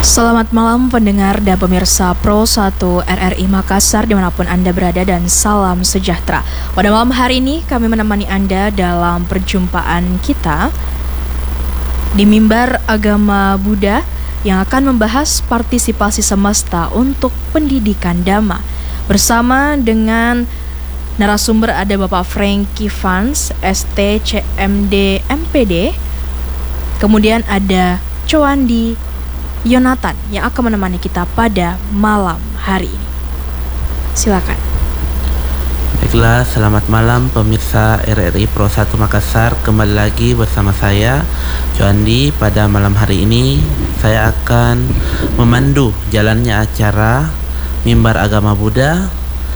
Selamat malam pendengar dan pemirsa Pro 1 RRI Makassar dimanapun Anda berada dan salam sejahtera. Pada malam hari ini kami menemani Anda dalam perjumpaan kita di mimbar agama Buddha yang akan membahas partisipasi semesta untuk pendidikan Dhamma. Bersama dengan narasumber ada Bapak Frankie Fans, ST CMD MPD, kemudian ada Coandi Yonatan yang akan menemani kita pada malam hari ini. Silakan. Baiklah, selamat malam pemirsa RRI Pro 1 Makassar. Kembali lagi bersama saya, Coandi. Pada malam hari ini saya akan memandu jalannya acara mimbar agama Buddha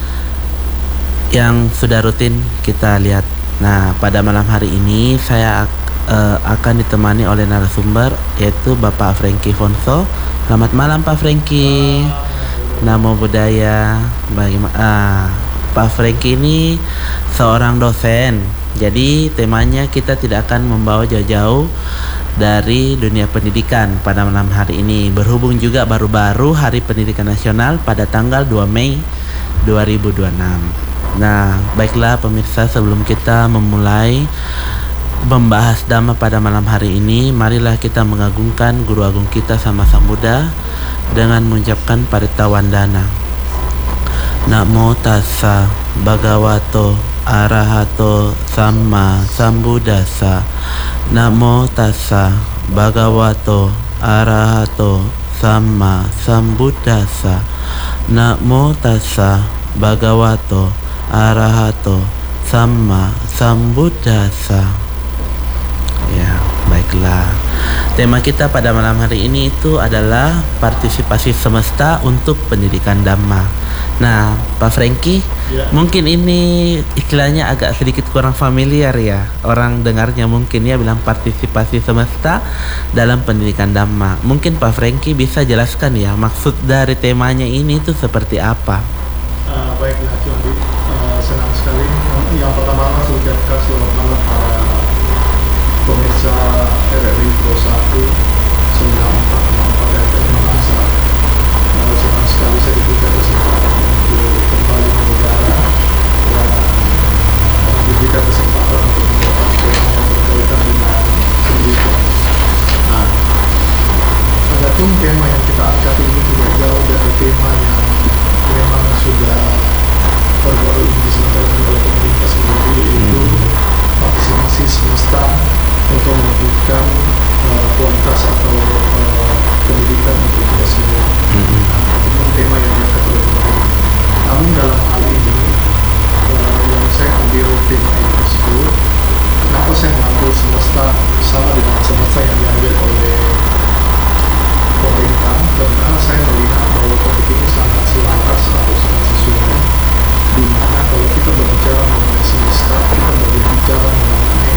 yang sudah rutin kita lihat. Nah, pada malam hari ini saya akan ditemani oleh narasumber yaitu Bapak Frankie Fonso. Selamat malam Pak Frankie. Namo Buddhaya. Bagaimana? Pak Frankie ini seorang dosen. Jadi temanya kita tidak akan membawa jauh-jauh dari dunia pendidikan pada malam hari ini. Berhubung juga baru-baru Hari Pendidikan Nasional pada tanggal 2 Mei 2026. Nah, baiklah pemirsa, sebelum kita memulai membahas Dhamma pada malam hari ini, marilah kita mengagungkan Guru Agung kita Sama Sang Buddha dengan mengucapkan Parita Wandana. Namo tassa bhagavato arahato samma sambuddhassa. Namo tassa bhagavato arahato samma sambuddhassa. Namo tassa bhagavato arahato samma sambuddhassa. Ya, baiklah. Tema kita pada malam hari ini itu adalah partisipasi semesta untuk pendidikan Dhamma. Nah, Pak Frankie, mungkin ini istilahnya agak sedikit kurang familiar ya. Orang dengarnya mungkin ya bilang partisipasi semesta dalam pendidikan Dhamma. Mungkin Pak Frankie bisa jelaskan ya maksud dari temanya ini itu seperti apa? Baiklah, Condi. Senang sekali. Yang pertama saya ucapkan selamat malam para pemirsa RRI Pro 1 94,4 FM Makassar. Senang sekali saya diberikan kesempatan untuk kembali mengudara dan diberikan kesempatan untuk membahas tema yang berkaitan dengan pendidikan. Nah, adapun tema yang kita angkat ini tidak jauh dari tema yang memang sudah baru diselenggarakan oleh pemerintah sendiri, yaitu partisipasi semesta untuk mewujudkan kualitas atau pendidikan untuk kita semua. Itu tema yang diangkat oleh pemerintah. Namun dalam hal ini yang saya ambil tema ini tersebut, kenapa saya mengambil semesta sama dengan semesta yang diambil oleh pemerintah? Karena saya melihat bahwa topik ini sangat selaras atau sangat sesuai, di mana kalau kita berbicara mengenai semesta, kita berbicara mengenai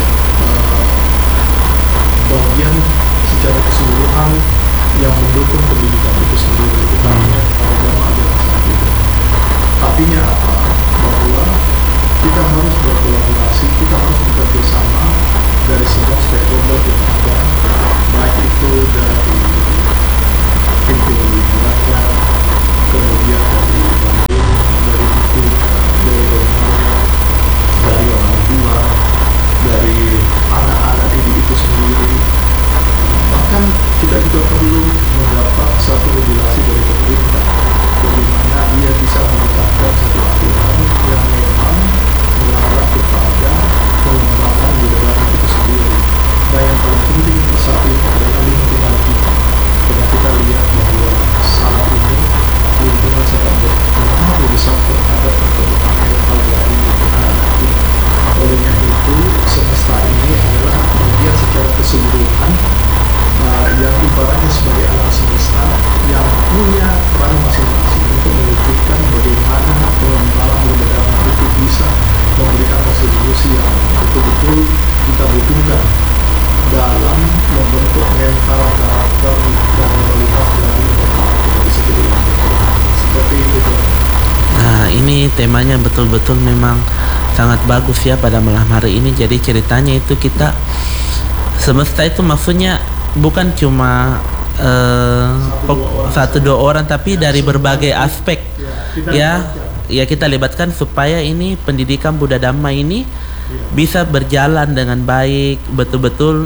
bagian secara keseluruhan yang mendukung pendidikan itu sendiri, utamanya kepada Dhamma ajaran Sang Buddha. Artinya apa? Bahwa kita harus berkolaborasi, kita harus bekerja sama dari semua stakeholder yang ada, baik itu dari pimpinan lembaga, kemudian dari banding, dari buku, dari lembaga, dari orang tua, dari anak-anak didik itu sendiri. Bahkan kita juga perlu mendapat satu regulasi dari pemerintah, bagaimana dia bisa menetapkan satu aturan yang memang mengarah kepada pengembangan budaya itu sendiri. Dan yang paling penting saat ini adalah lingkungan kita. Karena kita lihat bahwa saat ini lingkungan sangat berpengaruh besar terhadap perkembangan mental dari anak-anak kita. Olehnya itu, semesta ini adalah bagian secara keseluruhan yang ibaratnya sebagai alam semesta yang punya peran masing-masing untuk mewujudkan bagaimana pengembangan budaya itu bisa memberikan kontribusi yang betul-betul kita butuhkan dalam membentuk mental, karakter, dan moralitas dari orang kita di sekeliling kita. Seperti itu. Nah, ini temanya betul-betul memang sangat bagus ya pada malam hari ini. Jadi ceritanya itu kita semesta itu maksudnya bukan cuma satu dua orang tapi dari berbagai aspek ya. Ya kita libatkan supaya ini pendidikan Buddha Dhamma ini bisa berjalan dengan baik, betul-betul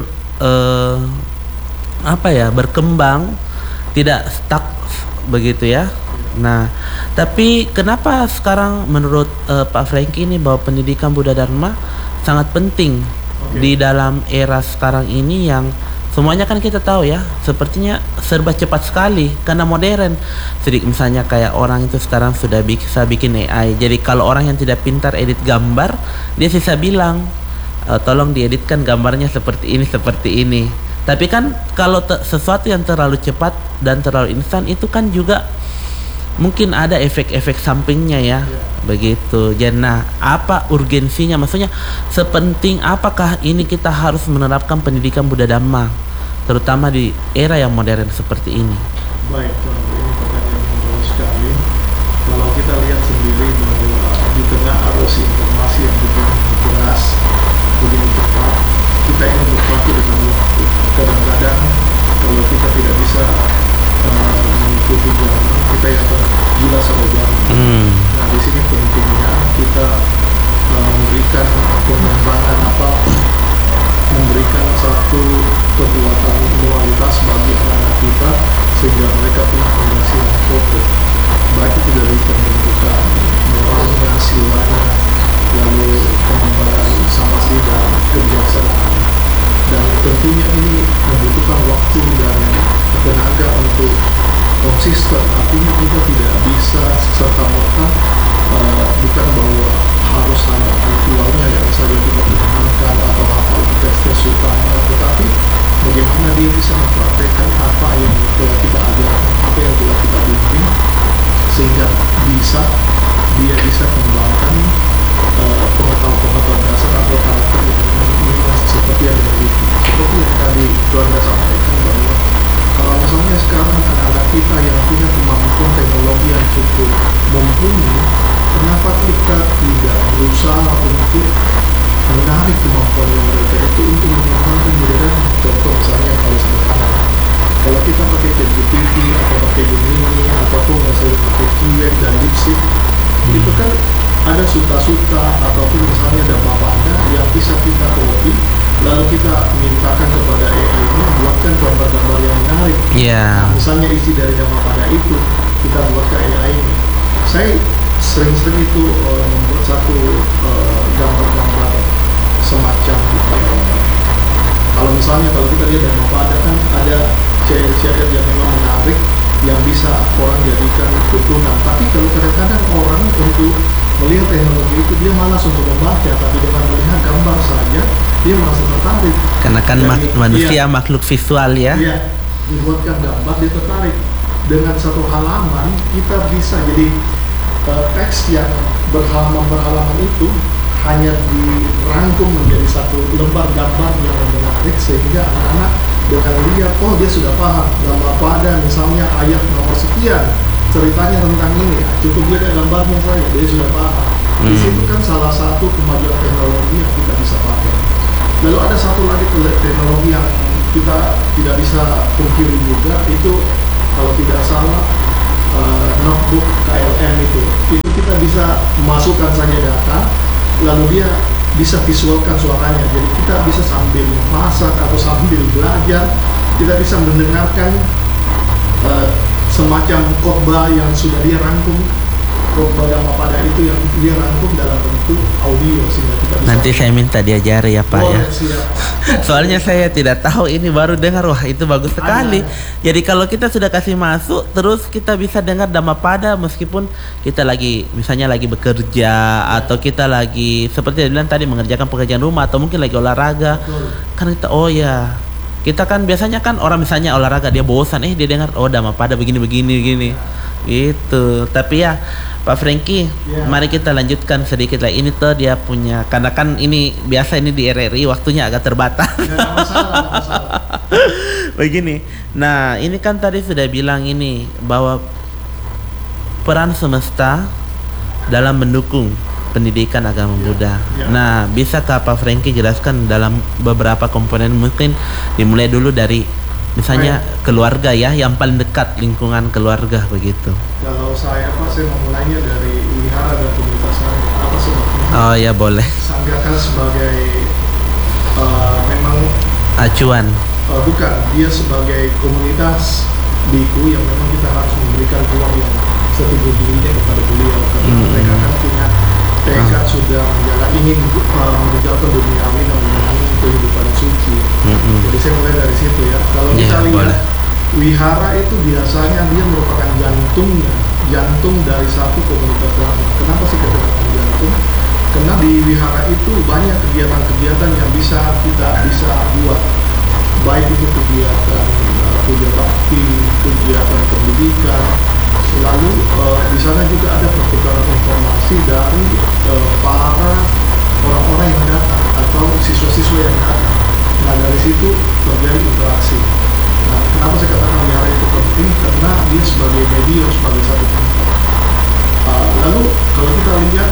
berkembang, tidak stuck begitu ya. Nah, tapi kenapa sekarang menurut Pak Franky ini bahwa pendidikan Buddha Dharma sangat penting di dalam era sekarang ini yang semuanya kan kita tahu ya, sepertinya serba cepat sekali karena modern. Sedikit misalnya kayak orang itu sekarang sudah bisa bikin AI. Jadi kalau orang yang tidak pintar edit gambar, dia bisa bilang, tolong dieditkan gambarnya seperti ini. Tapi kan kalau sesuatu yang terlalu cepat dan terlalu instan itu kan juga mungkin ada efek-efek sampingnya ya, begitu. Jadi apa urgensinya? Maksudnya sepenting apakah ini kita harus menerapkan pendidikan Buddha Dhamma, terutama di era yang modern seperti ini? Baik, ini pertanyaan yang bagus sekali. Kalau kita lihat sendiri bahwa di tengah arus informasi yang begitu deras, begini cepat, kita ingin berpatu dengan waktu. Kadang-kadang kalau kita tidak bisa mengikuti zaman, kita yang tergila sama zaman. Nah, di sini pentingnya kita memberikan pengembangan memberikan satu kekuatan moralitas bagi anak-anak kita sehingga mereka punya fondasi yang kokoh, baik itu dari pembentukan moralnya, silanya, lalu pengembangan samadhi dan kebijaksanaan. Dan tentunya ini membutuhkan waktu dan tenaga untuk konsisten. Artinya kita tidak bisa serta-merta bukan bahwa harus hanya ritualnya yang saja kita pertahankan atau hafal teks-teks sutanya, tetapi bagaimana dia bisa mempraktekkan apa yang telah kita ajarkan, apa yang telah kita bimbing, sehingga dia bisa kembangkan pengetahuan dasar atau karakter yang memang seperti yang dimiliki. Seperti yang tadi Tuanda sampaikan bahwa kalau misalnya sekarang anak-anak kita yang punya kemampuan teknologi yang cukup mumpuni, kenapa kita tidak berusaha untuk menarik kemampuan mereka itu untuk mengembangkan budaya? Contoh misalnya kalau sederhana, kalau kita pakai ChatGPT atau pakai Gemini ataupun misalnya pakai Qwen dan DeepSeek, itu kan ada suta-suta ataupun misalnya Dhammapada yang bisa kita copy, lalu kita mintakan kepada AI ini buatkan gambar-gambar yang menarik. Nah, misalnya isi dari Dhammapada itu kita buat ke AI ini. Saya sering-sering itu membuat satu gambar-gambar semacam kalau misalnya kalau kita lihat Dhammapada kan ada syair-syair yang memang menarik yang bisa orang jadikan tuntunan. Tapi kalau kadang-kadang orang untuk melihat teknologi itu dia malas untuk membaca, tapi dengan melihat gambar saja dia merasa tertarik. Karena kan manusia makhluk visual ya. Iya, dibuatkan gambar dia tertarik. Dengan satu halaman kita bisa jadi teks yang berhalaman-berhalaman itu hanya dirangkum menjadi satu lembar gambar yang menarik sehingga anak-anak dengan lihat, oh dia sudah paham Dhammapada misalnya ayat nomor sekian ceritanya tentang ini, cukup dia ada gambarnya saja dia sudah paham. Di situ kan salah satu kemajuan teknologi yang kita bisa pakai. Lalu ada satu lagi teknologi yang kita tidak bisa pungkiri juga, itu kalau tidak salah notebook KLM itu kita bisa masukkan saja data, lalu dia bisa visualkan suaranya. Jadi kita bisa sambil memasak atau sambil belajar, kita bisa mendengarkan semacam khotbah yang sudah dia rangkum, khotbah Dhammapada itu yang dia rangkum dalam bentuk audio sehingga kita bisa. Nanti saya minta diajari ya Pak ya. Soalnya saya tidak tahu, ini baru dengar, wah itu bagus sekali. Jadi kalau kita sudah kasih masuk, terus kita bisa dengar Dhammapada meskipun kita lagi misalnya lagi bekerja atau kita lagi seperti yang bilang tadi mengerjakan pekerjaan rumah atau mungkin lagi olahraga. Kan kita kita kan biasanya kan orang misalnya olahraga dia bosan, dia dengar Dhammapada begini gitu. Tapi ya Pak Franky, mari kita lanjutkan sedikit lah. Ini tuh dia punya, karena kan ini biasa ini di RRI waktunya agak terbatas. Nggak masalah. Begini, nah ini kan tadi sudah bilang ini bahwa peran semesta dalam mendukung pendidikan agama Buddha. Nah, bisakah Pak Franky jelaskan dalam beberapa komponen, mungkin dimulai dulu dari misalnya keluarga ya, yang paling dekat lingkungan keluarga begitu. Kalau saya Pak, saya memulainya dari wihara dan komunitas sangga. Apa sebabnya? Oh ya boleh. Sangga kan sebagai memang Acuan. bukan, dia sebagai komunitas biku yang memang kita harus memberikan ruang yang setinggi tingginya kepada beliau, karena mereka kan punya tekad sudah ingin meninggalkan duniawi dan menjalani kehidupan suci. Jadi saya mulai dari situ ya. Kalau kita lihat boleh. wihara itu biasanya dia merupakan jantung dari satu komunitas lama. Kenapa sih katakan jantung? Karena di wihara itu banyak kegiatan-kegiatan yang bisa kita buat, baik itu kegiatan puja bakti, kegiatan pendidikan. Lalu di sana juga ada pertukaran informasi dari para orang-orang yang datang atau siswa-siswa yang datang. Nah dari situ terjadi interaksi. Nah kenapa saya katakan wihara itu penting? Karena dia sebagai medium, sebagai satu tempat. Lalu kalau kita lihat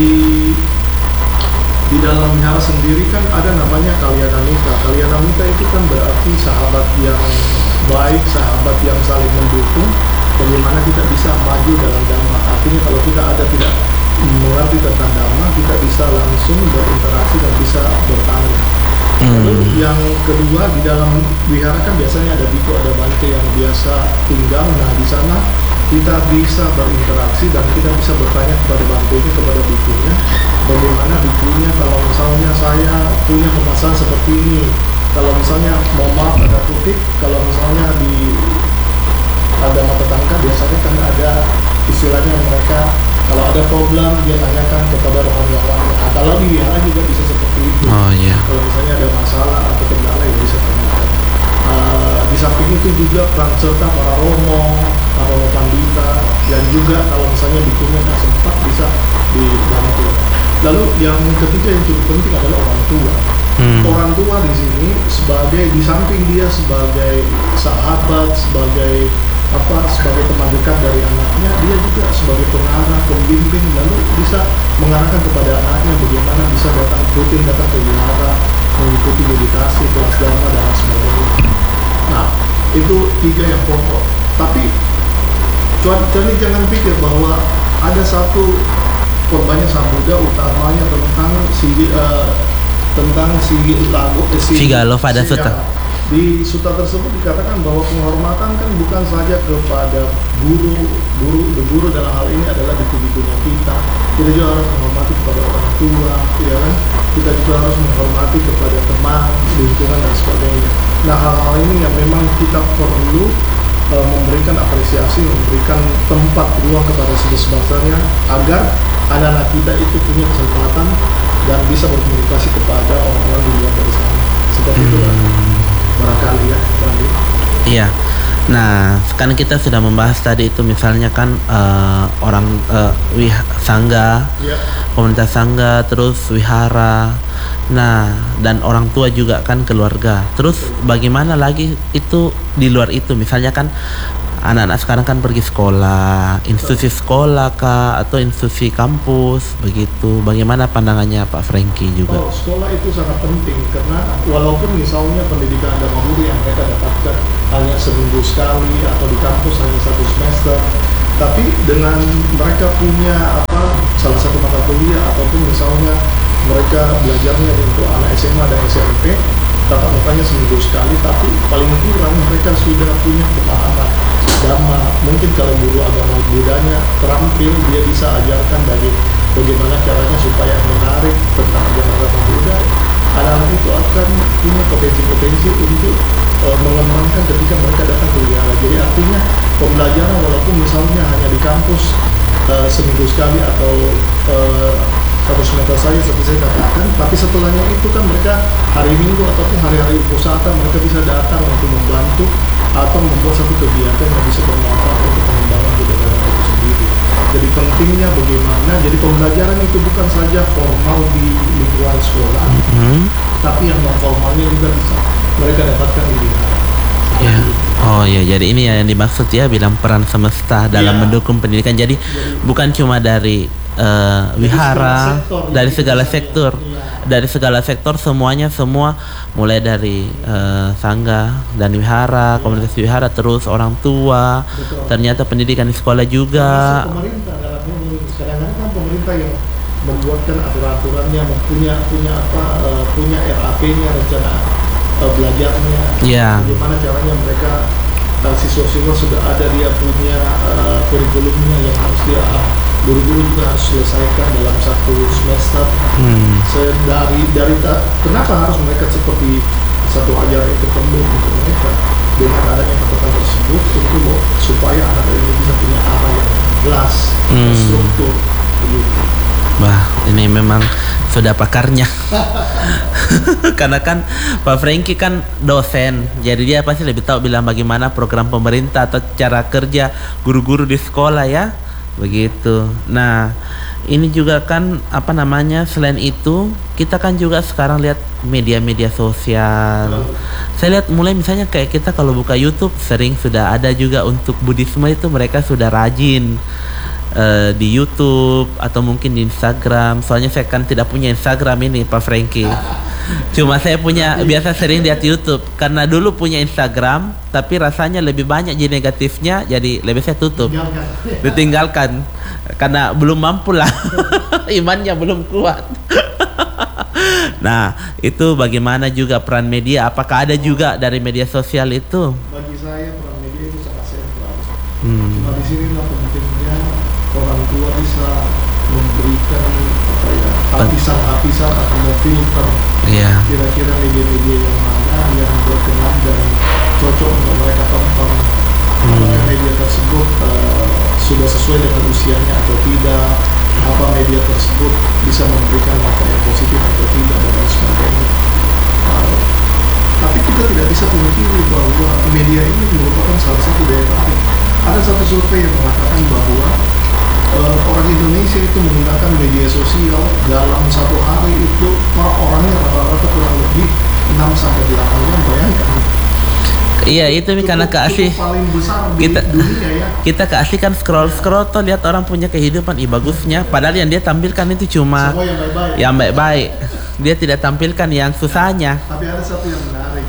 di dalam wihara sendiri kan ada namanya kalyanamita. Kalyanamita itu kan berarti sahabat yang baik, sahabat yang saling mendukung. Bagaimana kita bisa maju dalam dhamma. Artinya kalau kita tidak mengerti tentang dhamma, kita bisa langsung berinteraksi dan bisa bertanya. Lalu yang kedua, di dalam wihara kan biasanya ada biku, ada bante yang biasa tinggal. Nah di sana kita bisa berinteraksi dan kita bisa bertanya kepada bantenya, kepada bikunya, bagaimana bikunya kalau misalnya saya punya permasalahan seperti ini. Kalau misalnya mau maaf ada kutip, kalau misalnya di agama tetangga biasanya kan ada istilahnya mereka kalau ada problem dia tanyakan kepada rohaniawan. Kalau di wihara juga bisa seperti itu. Oh iya. Kalau misalnya ada masalah atau kendala ya bisa tanyakan. Di samping itu juga peran serta para romo, para pandita, dan juga kalau misalnya bikunya nggak sempat bisa dibantu. Lalu yang ketiga yang cukup penting adalah orang tua. Orang tua di sini di samping dia sebagai sahabat, sebagai teman dekat dari anaknya, dia juga sebagai pengarah, pembimbing, lalu bisa mengarahkan kepada anaknya bagaimana bisa rutin datang ke wihara, mengikuti meditasi, kelas dhamma dan sebagainya. Nah, itu tiga yang pokok. Tapi jangan pikir bahwa ada satu korbannya Sang Buddha utamanya tentang Sigallovada Sutta. Di sutta tersebut dikatakan bahwa penghormatan kan bukan saja kepada guru dalam hal ini adalah biku-bikunya kita juga harus menghormati kepada orang tua, ya kan? Kita juga harus menghormati kepada teman, lingkungan dan sebagainya. Nah hal-hal ini yang memang kita perlu memberikan apresiasi, memberikan tempat ruang kepada sebesar-besarnya agar anak-anak kita itu punya kesempatan dan bisa berkomunikasi kepada orang-orang di luar dari sana. Seperti itu kan? Barangkali ya, Iya. Nah, kan kita sudah membahas tadi itu misalnya kan sangga, komunitas sangga, terus wihara. Nah, dan orang tua juga kan keluarga. Terus bagaimana lagi itu di luar itu? Misalnya kan anak-anak sekarang kan pergi sekolah, institusi sekolah kah atau institusi kampus begitu. Bagaimana pandangannya Pak Frankie juga? Oh, sekolah itu sangat penting karena walaupun misalnya pendidikan agama Buddha yang mereka dapatkan hanya seminggu sekali atau di kampus hanya 1 semester, tapi dengan mereka punya salah satu mata kuliah ataupun misalnya mereka belajarnya untuk anak SMA dan SMP tatap mukanya seminggu sekali, tapi paling kurang mereka sudah punya pemahaman dhamma. Mungkin kalau guru agama Buddhanya terampil, dia bisa ajarkan bagaimana caranya supaya menarik tentang agama Buddha. Anak-anak itu akan punya potensi-potensi untuk mengembangkan ketika mereka datang ke wihara. Jadi artinya pembelajaran walaupun misalnya hanya di kampus seminggu sekali atau 1 semester saja seperti saya katakan, tapi setelahnya itu kan mereka hari Minggu ataupun hari-hari pusaka mereka bisa datang untuk membantu atau membuat satu kegiatan yang bisa bermanfaat untuk pengembangan budaya itu sendiri. Jadi pentingnya bagaimana, jadi pembelajaran itu bukan saja formal di lingkungan sekolah, tapi yang non formalnya juga bisa mereka dapatkan di wihara. Ya. Oh ya, jadi ini yang dimaksud ya bilang peran semesta dalam mendukung pendidikan. Jadi bukan cuma dari wihara, dari segala ya. sektor. Iya. Dari segala sektor semuanya, semua mulai dari sangga dan wihara, komunitas wihara, terus orang tua, Betul. ternyata pendidikan di sekolah juga. Termasuk pemerintah dalam ini, kadang-kadang kan pemerintah yang membuatkan aturan-aturannya, punya RAP-nya, rencana belajarnya, Iya. bagaimana caranya mereka siswa-siswa sudah ada, dia punya kurikulumnya yang harus dia guru-guru juga harus selesaikan dalam satu semester. Kenapa harus mereka seperti satu ajaran itu perlu untuk mereka, dengan adanya kata tersebut untuk supaya anak ini bisa punya arah yang jelas, struktur begitu. Wah, ini memang sudah pakarnya. Karena kan Pak Frankie kan dosen, jadi dia pasti lebih tahu bilang bagaimana program pemerintah atau cara kerja guru-guru di sekolah ya. Begitu. Nah, ini juga kan selain itu kita kan juga sekarang lihat media-media sosial. Saya lihat mulai misalnya kayak kita kalau buka YouTube sering sudah ada juga untuk Buddhisme itu, mereka sudah rajin di YouTube atau mungkin di Instagram. Soalnya saya kan tidak punya Instagram ini Pak Frankie. Cuma saya punya, biasa sering lihat YouTube. Karena dulu punya Instagram, tapi rasanya lebih banyak jadi negatifnya, jadi lebih saya tutup, ditinggalkan. Karena belum mampu lah, imannya belum kuat. Nah, itu bagaimana juga peran media? Apakah ada juga dari media sosial itu? Bagi saya peran media itu sangat sentral. Cuma di sinilah pentingnya orang tua bisa memberikan hafisan atau memfilter kira-kira media-media yang mana yang berkenan dan cocok untuk mereka tonton. Apakah media tersebut sudah sesuai dengan usianya atau tidak, apa media tersebut bisa memberikan apa yang positif atau tidak, dan lain sebagainya. Tapi kita tidak bisa pungkiri bahwa media ini merupakan salah satu daya tarik. Ada satu survei yang mengatakan bahwa orang Indonesia itu menggunakan media sosial dalam satu hari itu orang-orangnya rata-rata kurang lebih 6-8 jam, bayangkan. Iya, itu karena keasih paling besar di dunia ya. Kita keasikan scroll tuh lihat orang punya kehidupan bagusnya, padahal yang dia tampilkan itu cuma yang baik-baik. Dia tidak tampilkan yang susahnya. Tapi ada satu yang menarik,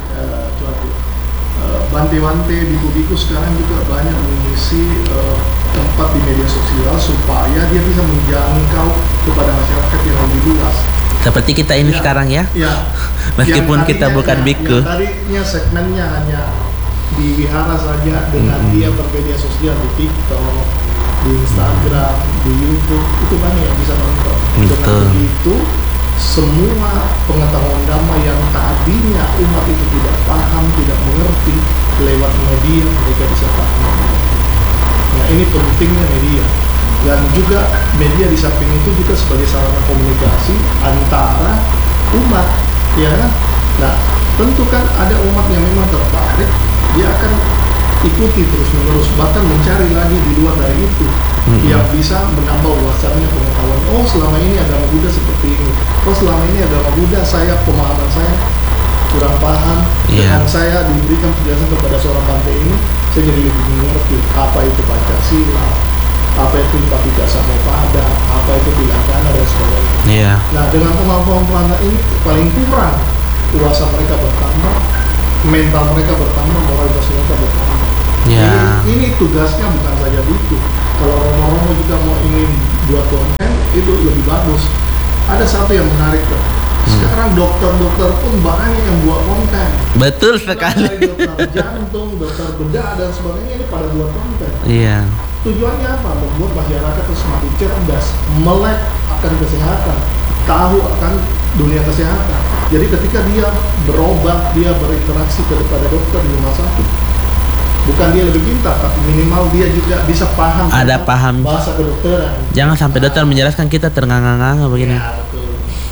Bante-bante biku-biku sekarang juga banyak mengisi tempat di media sosial supaya dia bisa menjangkau kepada masyarakat yang lebih luas. Seperti kita ini sekarang ya. Meskipun kita bukan biku. Yang tadinya segmennya hanya di wihara saja, dengan dia bermedia sosial di TikTok, di Instagram, di YouTube, itu banyak yang bisa nonton. Dengan begitu, semua pengetahuan dhamma yang tadinya umat itu tidak paham, tidak mengerti, lewat media mereka bisa paham. Nah, ini pentingnya media. Dan juga media di samping itu juga sebagai sarana komunikasi antara umat, ya. Nah, tentu kan ada umat yang memang tertarik, dia akan ikuti terus-menerus, bahkan mencari lagi di luar dari itu yang bisa menambah wawasannya, pengetahuan. Oh, selama ini agama Buddha seperti ini. Oh, selama ini agama Buddha pemahaman saya kurang paham. Dengan saya diberikan penjelasan kepada seorang bante ini, saya jadi lebih mengerti apa itu Pancasila, apa itu Patija Samuppada, apa itu Tilakana, dan sebagainya. Nah, dengan pemahaman ini paling kurang kuasa mereka bertambah, mental mereka bertambah, moralitas mereka bertambah. Ini tugasnya bukan saja itu. Kalau romo-romo juga mau ingin buat konten, itu lebih bagus. Ada satu yang menarik tuh. Sekarang dokter-dokter pun banyak yang buat konten. Betul sekali. Dokter jantung, dokter bedah, dan sebagainya, ini pada buat konten. Tujuannya apa? Membuat masyarakat semakin cerdas, melek akan kesehatan, tahu akan dunia kesehatan. Jadi ketika dia berobat, dia berinteraksi kepada dokter di rumah sakit, bukan dia lebih pintar, tapi minimal dia juga bisa paham. Ada paham bahasa kedokteran. Jangan sampai dokter menjelaskan kita ternganga-nganga begini. Ya, betul.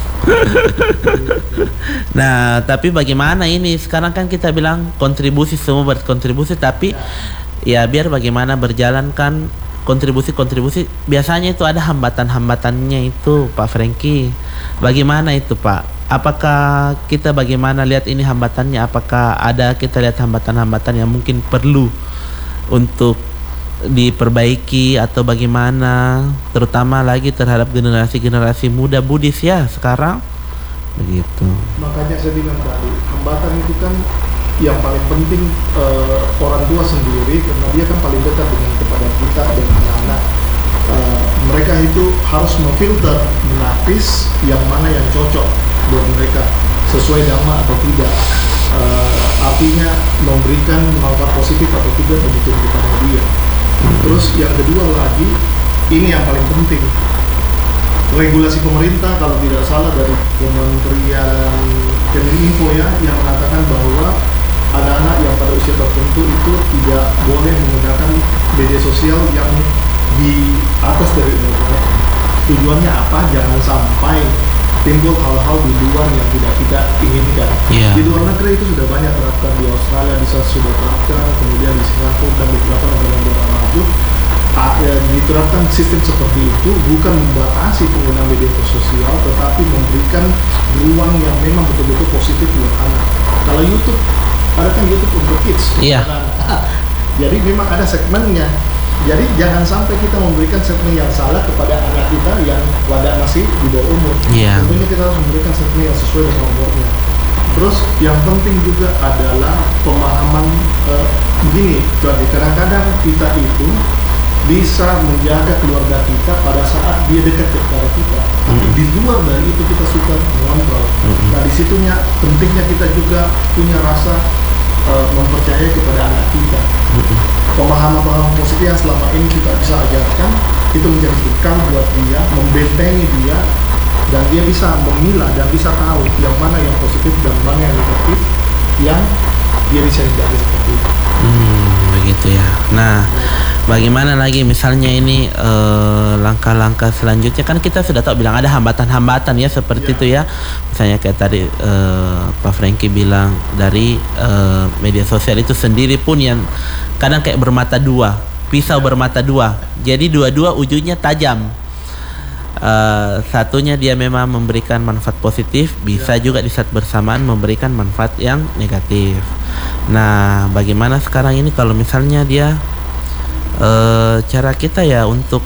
Nah, tapi bagaimana ini? Sekarang kan kita bilang kontribusi, semua berkontribusi, tapi ya biar bagaimana berjalankan kontribusi biasanya itu ada hambatan-hambatannya itu Pak Frankie. Bagaimana itu Pak? Apakah kita bagaimana lihat ini hambatannya? Apakah ada kita lihat hambatan-hambatan yang mungkin perlu untuk diperbaiki atau bagaimana, terutama lagi terhadap generasi muda Buddhis ya sekarang begitu. Makanya saya bilang tadi, hambatan itu kan yang paling penting orang tua sendiri, karena dia kan paling dekat dengan kepada kita dan anak-anak. Mereka itu harus memfilter, menapis yang mana yang cocok buat mereka, sesuai dhamma atau tidak. Artinya memberikan manfaat positif atau tidak bagi kehidupan dia. Terus yang kedua lagi, ini yang paling penting, regulasi pemerintah kalau tidak salah dari Kementerian Kominfo ya, yang mengatakan bahwa anak-anak yang pada usia tertentu itu tidak boleh menggunakan media sosial yang di atas dari umur mereka. Tujuannya apa? Jangan sampai timbul hal-hal di luar yang tidak kita inginkan. Di luar negeri itu sudah banyak terapkan, di Australia bisa sudah terapkan, kemudian di Singapura dan beberapa negara-negara maju diterapkan sistem seperti itu, bukan membatasi pengguna media sosial, tetapi memberikan ruang yang memang betul-betul positif buat anak. Kalau YouTube, ada kan YouTube untuk kids. Jadi memang ada segmennya. Jadi jangan sampai kita memberikan segmen yang salah kepada anak kita yang masih di bawah umur. Tentunya kita harus memberikan segmen yang sesuai dengan umurnya. Terus yang penting juga adalah pemahaman begini. Jadi kadang-kadang kita itu bisa menjaga keluarga kita pada saat dia dekat kepada kita. Di luar dari itu kita suka mengontrol. Nah disitunya pentingnya kita juga punya rasa mempercayai kepada anak kita. Pemahaman-pemahaman positif yang selama ini kita bisa ajarkan itu menjadi bekal buat dia, membentengi dia, dan dia bisa memilah dan bisa tahu yang mana yang positif dan mana yang negatif yang dia bisa hindari seperti itu. Begitu ya. Nah, bagaimana lagi misalnya ini langkah-langkah selanjutnya, kan kita sudah tahu bilang ada hambatan-hambatan ya seperti itu ya. Misalnya kayak tadi Pak Frankie bilang dari media sosial itu sendiri pun yang kadang kayak bermata dua, pisau bermata dua. Jadi dua-dua ujungnya tajam. Satunya dia memang memberikan manfaat positif, bisa juga di saat bersamaan memberikan manfaat yang negatif. Nah, bagaimana sekarang ini kalau misalnya dia cara kita ya untuk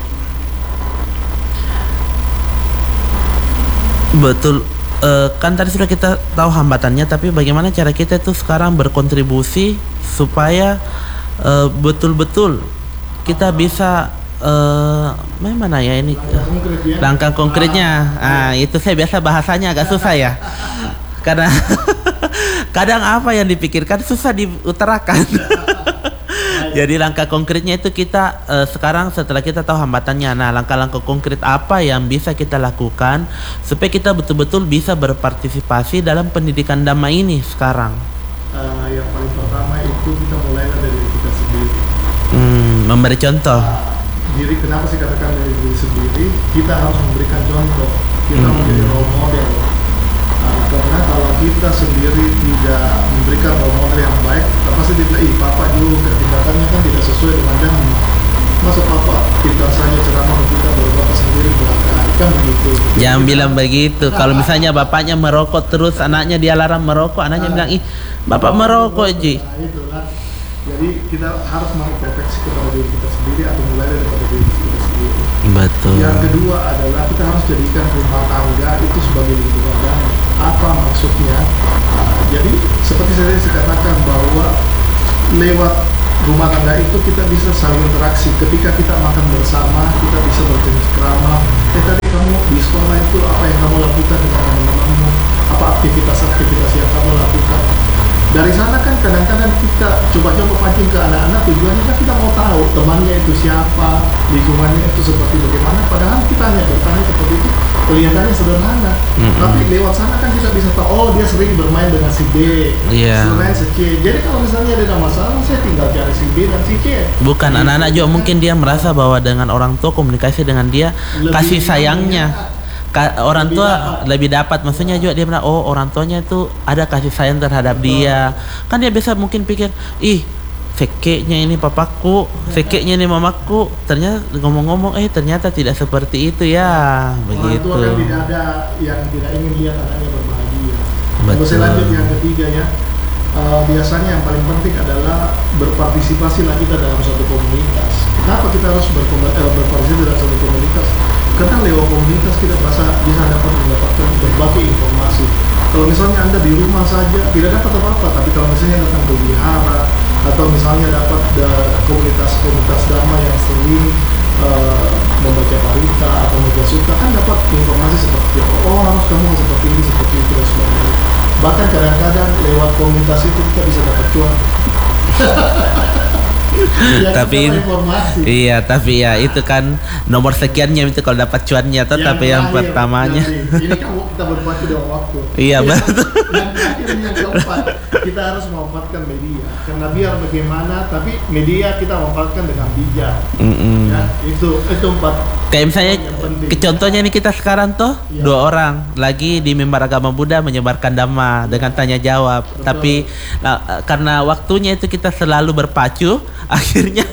betul kan tadi sudah kita tahu hambatannya, tapi bagaimana cara kita itu sekarang berkontribusi supaya betul-betul kita bisa mana ya ini langkah konkretnya. Itu saya biasa bahasanya agak susah ya karena kadang apa yang dipikirkan susah diutarakan. Jadi langkah konkretnya itu kita sekarang setelah kita tahu hambatannya, nah langkah-langkah konkret apa yang bisa kita lakukan supaya kita betul-betul bisa berpartisipasi dalam pendidikan dhamma ini sekarang. Yang paling pertama itu kita mulailah dari diri kita sendiri. Memberi contoh. Kenapa sih katakan dari diri sendiri? Kita harus memberikan contoh. Kita menjadi role model. Karena kalau kita sendiri tidak memberikan role model yang baik, pasti dia bilang, papa juga tindakannya kan tidak sesuai dengan dhamma. Masa papa pintar saja ceramah kita baru bapak sendiri belakang, kan begitu. Jangan bilang begitu. Kalau misalnya bapaknya merokok terus anaknya dia larang merokok, anaknya bilang, bapak merokok Ji. Itulah. Jadi kita harus mengintrospeksi kepada diri kita sendiri atau mulai daripada diri kita sendiri. Betul. Yang kedua adalah kita harus jadikan rumah tangga itu sebagai lingkungan dhamma. Apa maksudnya? Jadi seperti saya katakan bahwa lewat rumah tangga itu kita bisa saling interaksi. Ketika kita makan bersama, kita bisa bercengkrama. Tadi kamu di sekolah itu apa yang kamu lakukan dengan teman-temanmu? Apa aktivitas-aktivitas yang kamu lakukan? Dari sana kan kadang-kadang kita coba-coba pancing ke anak-anak, tujuannya kan kita mau tahu temannya itu siapa, lingkungannya itu seperti bagaimana. Padahal kita hanya bertanya seperti itu, kelihatannya sederhana. Tapi lewat sana kan kita bisa tahu, oh dia sering bermain dengan si B, selain si C. Jadi kalau misalnya ada masalah, saya tinggal cari si B dan si C. Bukan, anak-anak juga mungkin dia merasa bahwa dengan orang tua komunikasi dengan dia lebih kasih sayangnya. Orang tua lebih dapat, maksudnya juga dia bilang, oh orang tuanya itu ada kasih sayang terhadap dia. Kan dia bisa mungkin pikir, fake-nya ini papaku, fake-nya ini mamaku. Ternyata ngomong-ngomong, ternyata tidak seperti itu ya. Begitu. Orang tua kan tidak ada yang tidak ingin lihat anaknya berbahagia. Terus lanjut yang ketiga ya. Biasanya yang paling penting adalah berpartisipasi lah kita dalam suatu komunitas. Kenapa kita harus berpartisipasi dalam satu komunitas? Karena lewat komunitas kita bisa mendapatkan berbagai informasi. Kalau misalnya Anda di rumah saja tidak dapat apa-apa, tapi kalau misalnya datang ke wihara atau misalnya dapat komunitas damai yang sering membaca parita atau membaca sutra, kan dapat informasi seperti harus kamu seperti ini, seperti itu dan sebagainya. Bahkan kadang-kadang lewat komunitas itu kita bisa dapat cuan. Ya, tapi tapi ya itu kan nomor sekiannya itu kalau dapat cuannya tuh, tapi yang pertamanya ini kan kita berpacu dengan waktu. Iya betul. Yang akhirnya yang keempat, kita harus memanfaatkan media, karena biar bagaimana tapi media kita manfaatkan dengan bijak. Ya, itu empat. Kayak misalnya contohnya nih kita sekarang tuh 2 orang lagi di mimbar agama Buddha menyebarkan dhamma dengan tanya jawab. Betul. Tapi karena waktunya itu kita selalu berpacu, akhirnya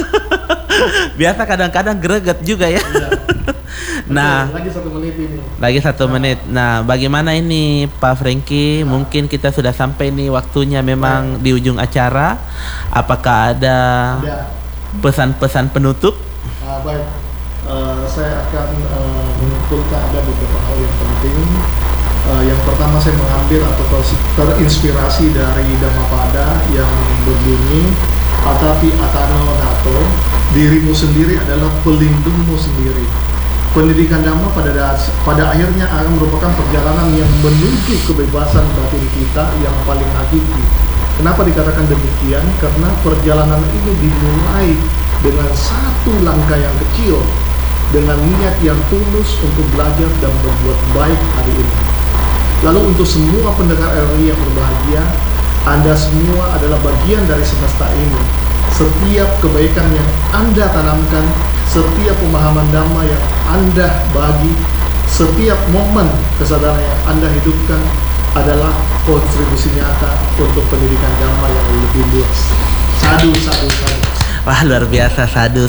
biasa kadang-kadang greget juga ya. Nah, lagi 1 menit ini. Lagi 1 menit. Nah, bagaimana ini Pak Franky? Mungkin kita sudah sampai nih waktunya memang di ujung acara. Apakah ada pesan-pesan penutup? Baik. Saya akan mengumpulkan ada beberapa hal yang penting. Yang pertama, saya mengambil atau terinspirasi dari Dhammapada yang berbunyi Atati Atano Nato, dirimu sendiri adalah pelindungmu sendiri. Pendidikan Dhamma pada akhirnya akan merupakan perjalanan yang menuju kebebasan batin kita yang paling hakiki. Kenapa dikatakan demikian? Karena perjalanan ini dimulai dengan satu langkah yang kecil, dengan niat yang tulus untuk belajar dan berbuat baik hari ini. Lalu untuk semua pendengar RRI yang berbahagia, Anda semua adalah bagian dari semesta ini. Setiap kebaikan yang Anda tanamkan, setiap pemahaman Dhamma yang Anda bagi, setiap momen kesadaran yang Anda hidupkan adalah kontribusi nyata untuk pendidikan Dhamma yang lebih luas. Sadu, sadu, sadu. Wah, luar biasa, sadu.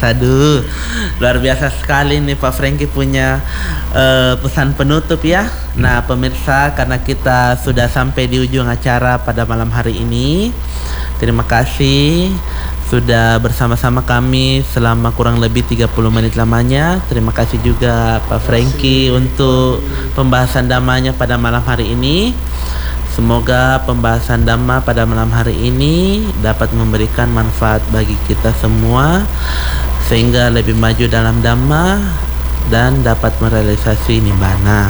Luar biasa sekali nih Pak Franky punya pesan penutup ya. Nah pemirsa, karena kita sudah sampai di ujung acara pada malam hari ini, terima kasih sudah bersama-sama kami selama kurang lebih 30 menit lamanya. Terima kasih juga Pak Franky untuk pembahasan damanya pada malam hari ini. Semoga pembahasan Dhamma pada malam hari ini dapat memberikan manfaat bagi kita semua, sehingga lebih maju dalam Dhamma dan dapat merealisasi Nibbana.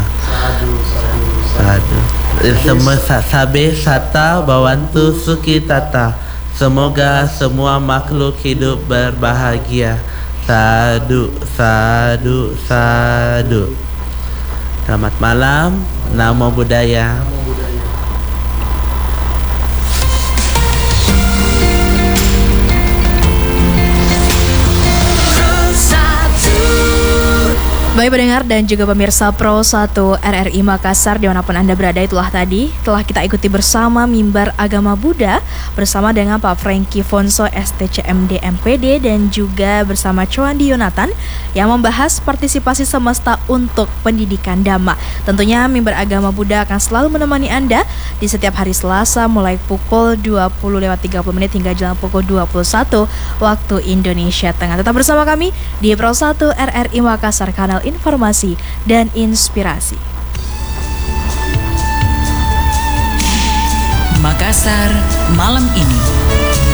Sadu. Sabe sata bawantu sukitata. Semoga semua makhluk hidup berbahagia. Sadu. Selamat malam. Namo Buddhaya. Baik pendengar dan juga pemirsa Pro 1 RRI Makassar dimanapun Anda berada, itulah tadi telah kita ikuti bersama Mimbar Agama Buddha bersama dengan Pak Franky Fonso STCMD MPD dan juga bersama Chowandi Yonatan yang membahas partisipasi semesta untuk pendidikan Dhamma. Tentunya Mimbar Agama Buddha akan selalu menemani Anda di setiap hari Selasa mulai pukul 20.30 hingga jelang pukul 21 waktu Indonesia Tengah. Tetap bersama kami di Pro 1 RRI Makassar, kanal informasi dan inspirasi. Makassar malam ini.